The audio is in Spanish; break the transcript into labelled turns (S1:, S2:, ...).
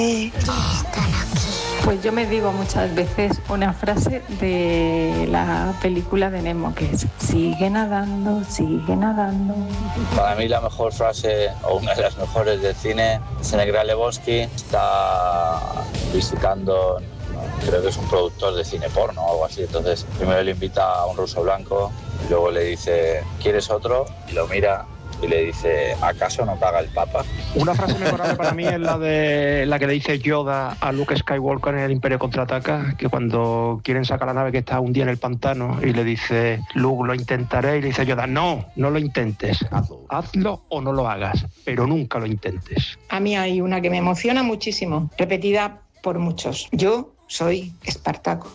S1: Están aquí.
S2: Pues yo me digo muchas veces una frase de la película de Nemo, que es: sigue nadando, sigue nadando.
S3: Para mí la mejor frase, o una de las mejores del cine, es en el Gran Lebowski. Está visitando, creo que es un productor de cine porno o algo así. Entonces primero le invita a un ruso blanco, y luego le dice: ¿quieres otro? Y lo mira y le dice: ¿acaso no paga el Papa?
S4: Una frase memorable para mí es la que le dice Yoda a Luke Skywalker en El Imperio Contraataca, que cuando quieren sacar la nave que está hundida en el pantano y le dice Luke: lo intentaré, y le dice Yoda: no lo intentes, hazlo o no lo hagas, pero nunca lo intentes.
S5: A mí hay una que me emociona muchísimo, repetida por muchos. Yo soy Espartaco.